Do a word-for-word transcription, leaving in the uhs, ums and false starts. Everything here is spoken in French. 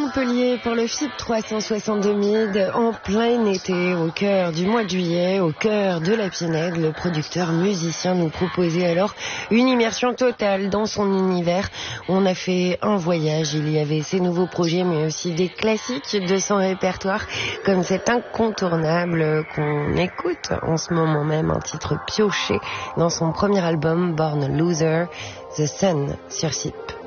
Montpellier pour le F I B trois cent soixante-deux Mid en plein été, au cœur du mois de juillet, au cœur de la Pinède. Le producteur musicien nous proposait alors une immersion totale dans son univers. On a fait un voyage, il y avait ses nouveaux projets mais aussi des classiques de son répertoire comme cet incontournable qu'on écoute en ce moment même, un titre pioché dans son premier album Born a Loser, The Sun sur S I P.